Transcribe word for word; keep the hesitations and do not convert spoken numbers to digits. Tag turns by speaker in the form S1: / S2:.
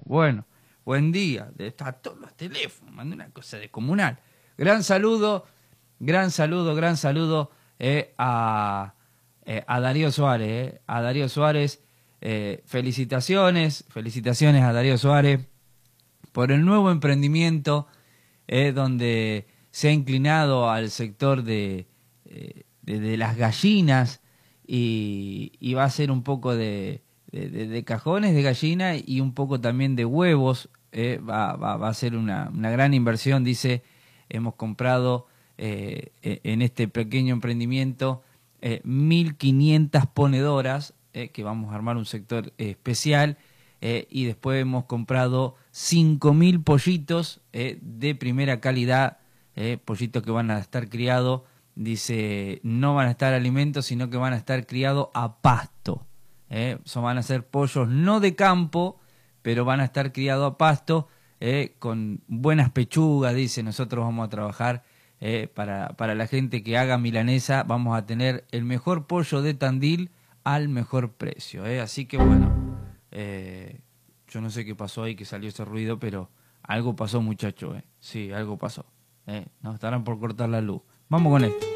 S1: Bueno, buen día. Está todos los teléfonos, mandé una cosa descomunal. Gran saludo, gran saludo, gran saludo eh, a, eh, a Darío Suárez. Eh, a Darío Suárez, eh, felicitaciones, felicitaciones a Darío Suárez por el nuevo emprendimiento eh, donde se ha inclinado al sector de, eh, de, de las gallinas y, y va a ser un poco de, de, de, de cajones de gallina y un poco también de huevos. Eh, va, va, va a ser una, una gran inversión, dice. Hemos comprado eh, en este pequeño emprendimiento eh, mil quinientas ponedoras, eh, que vamos a armar un sector eh, especial. Eh, y después hemos comprado cinco mil pollitos eh, de primera calidad, eh, pollitos que van a estar criados, dice, no van a estar alimentos, sino que van a estar criados a pasto. Eh. Son, van a ser pollos no de campo, pero van a estar criados a pasto, eh, con buenas pechugas, dice. Nosotros vamos a trabajar eh, para, para la gente que haga milanesa, vamos a tener el mejor pollo de Tandil al mejor precio. Eh. Así que bueno. Eh, yo no sé qué pasó ahí, que salió ese ruido, pero algo pasó, muchacho. Eh. Sí, algo pasó. Eh. Nos estarán por cortar la luz. Vamos con esto.